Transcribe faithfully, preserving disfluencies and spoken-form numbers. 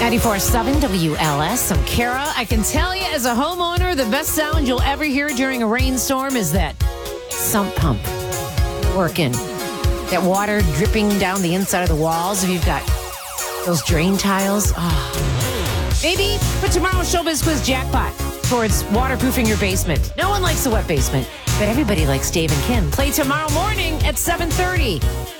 ninety-four point seven W L S. I'm Kara. I can tell you as a homeowner, the best sound you'll ever hear during a rainstorm is that sump pump working. That water dripping down the inside of the walls. If you've got those drain tiles. Oh. Maybe put tomorrow's Showbiz Quiz jackpot towards waterproofing your basement. No one likes a wet basement, but everybody likes Dave and Kim. Play tomorrow morning at seven thirty.